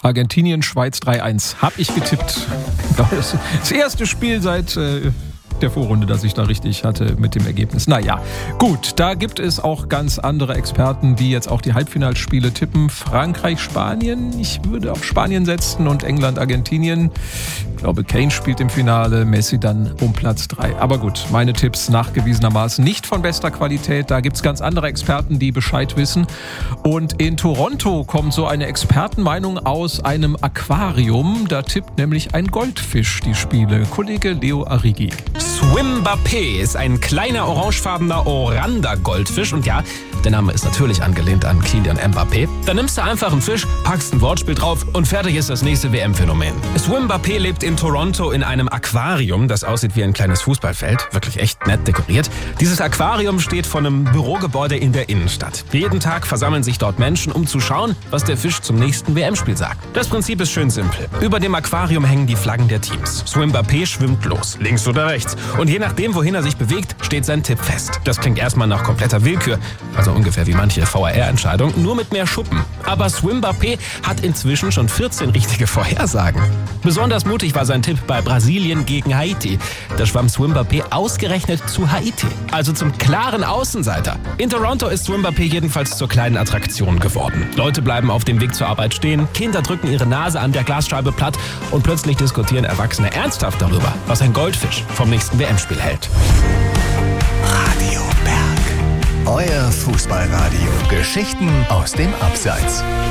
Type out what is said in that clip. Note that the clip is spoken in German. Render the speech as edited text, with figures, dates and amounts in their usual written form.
Argentinien, Schweiz 3-1. Hab ich getippt. Das erste Spiel seit der Vorrunde, das ich da richtig hatte mit dem Ergebnis. Naja, gut, da gibt es auch ganz andere Experten, die jetzt auch die Halbfinalspiele tippen. Frankreich, Spanien, ich würde auf Spanien setzen und England, Argentinien. Ich glaube, Kane spielt im Finale, Messi dann um Platz 3. Aber gut, meine Tipps nachgewiesenermaßen nicht von bester Qualität. Da gibt es ganz andere Experten, die Bescheid wissen. Und in Toronto kommt so eine Expertenmeinung aus einem Aquarium. Da tippt nämlich ein Goldfisch die Spiele. Kollege Leo Arrighi. Swimbappé ist ein kleiner orangefarbener Oranda-Goldfisch und ja, der Name ist natürlich angelehnt an Kylian Mbappé. Dann nimmst du einfach einen Fisch, packst ein Wortspiel drauf und fertig ist das nächste WM-Phänomen. Swimbappé lebt in Toronto in einem Aquarium, das aussieht wie ein kleines Fußballfeld, wirklich echt nett dekoriert. Dieses Aquarium steht vor einem Bürogebäude in der Innenstadt. Jeden Tag versammeln sich dort Menschen, um zu schauen, was der Fisch zum nächsten WM-Spiel sagt. Das Prinzip ist schön simpel. Über dem Aquarium hängen die Flaggen der Teams. Swimbappé schwimmt los, links oder rechts. Und je nachdem, wohin er sich bewegt, steht sein Tipp fest. Das klingt erstmal nach kompletter Willkür, also ungefähr wie manche VAR-Entscheidung, nur mit mehr Schuppen. Aber Swimbappé hat inzwischen schon 14 richtige Vorhersagen. Besonders mutig war sein Tipp bei Brasilien gegen Haiti. Da schwamm Swimbappé ausgerechnet zu Haiti, also zum klaren Außenseiter. In Toronto ist Swimbappé jedenfalls zur kleinen Attraktion geworden. Leute bleiben auf dem Weg zur Arbeit stehen, Kinder drücken ihre Nase an der Glasscheibe platt und plötzlich diskutieren Erwachsene ernsthaft darüber, was ein Goldfisch vom nächsten WM-Spiel hält. Radio Berg. Euer Fußballradio. Geschichten aus dem Abseits.